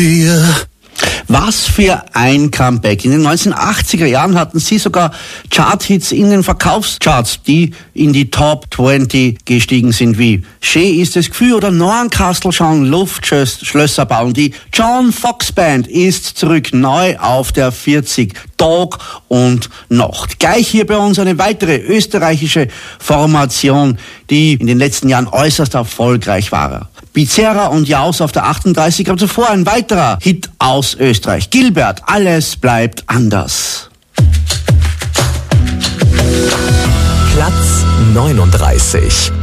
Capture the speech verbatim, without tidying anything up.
Yeah. Was für ein Comeback. In den neunzehnhundertachtziger Jahren hatten sie sogar Charthits in den Verkaufscharts, die in die Top zwanzig gestiegen sind, wie Schön ist das Gefühl oder Norncastle schauen Luftschlösser bauen. Die John Fox Band ist zurück, neu auf der vierzig, Tag und Nacht. Gleich hier bei uns eine weitere österreichische Formation, die in den letzten Jahren äußerst erfolgreich war. Bizerra und Jaus auf der achtunddreißig, aber zuvor ein weiterer Hit aus Österreich. Gilbert, alles bleibt anders. Platz neununddreißig.